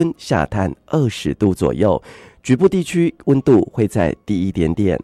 下探20度左右，局部地区温度会再低一点点。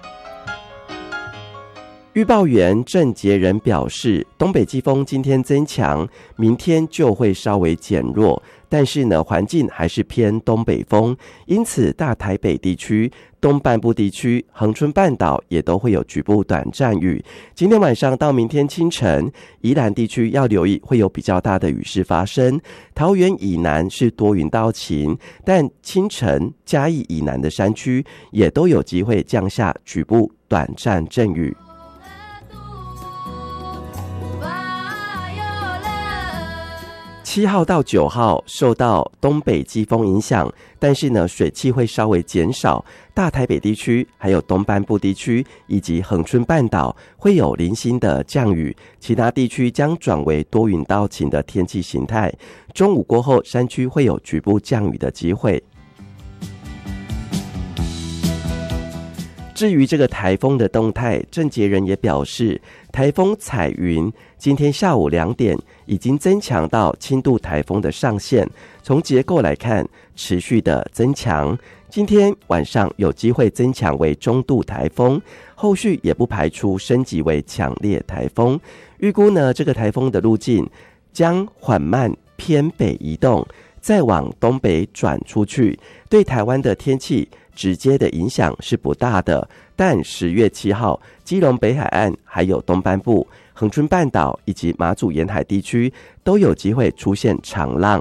预报员郑杰仁表示，东北季风今天增强，明天就会稍微减弱，但是呢，环境还是偏东北风，因此大台北地区、东半部地区、恒春半岛也都会有局部短暂雨。今天晚上到明天清晨，宜兰地区要留意会有比较大的雨势发生。桃园以南是多云到晴，但清晨嘉义以南的山区也都有机会降下局部短暂阵雨。7号到9号受到东北季风影响，但是呢，水汽会稍微减少，大台北地区还有东半部地区以及恒春半岛会有零星的降雨，其他地区将转为多云到晴的天气形态。中午过后，山区会有局部降雨的机会。至于这个台风的动态，郑杰仁也表示，台风彩云今天下午2点已经增强到轻度台风的上限，从结构来看持续的增强，今天晚上有机会增强为中度台风，后续也不排除升级为强烈台风。预估呢，这个台风的路径将缓慢偏北移动，再往东北转出去，对台湾的天气直接的影响是不大的，但10月7号，基隆北海岸还有东半部、恒春半岛以及马祖沿海地区都有机会出现长浪。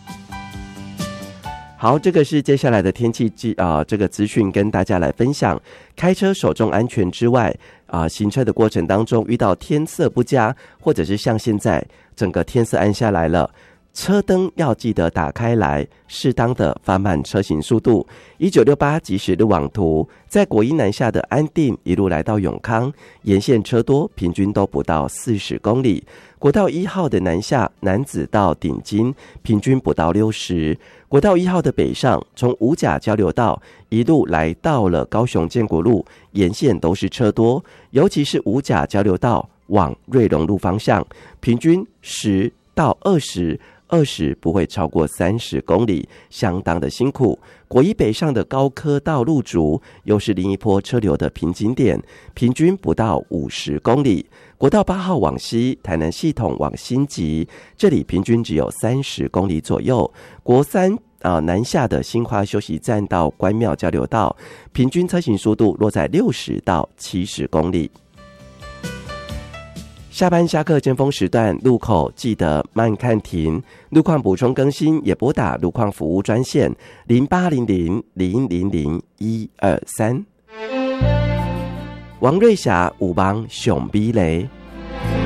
好，这个是接下来的天气这个资讯跟大家来分享。开车首重安全之外，行车的过程当中遇到天色不佳，或者是像现在整个天色暗下来了，车灯要记得打开来，适当的放慢车行速度。1968即时路网图，在国一南下的安定一路来到永康，沿线车多，平均都不到40公里。国道1号的南下，楠梓到顶金，平均不到60。国道1号的北上，从五甲交流道一路来到了高雄建国路，沿线都是车多，尤其是五甲交流道往瑞隆路方向，平均10到20不会超过30公里，相当的辛苦。国一北上的高科道路竹又是另一波车流的瓶颈点，平均不到50公里。国道8号往西，台南系统往新集，这里平均只有30公里左右。国3南下的新化休息站到关庙交流道，平均车行速度落在60到70公里。下班下课尖峰时段，路口记得慢看停。路况补充更新也拨打路况服务专线0800000123。王瑞霞有望上美丽。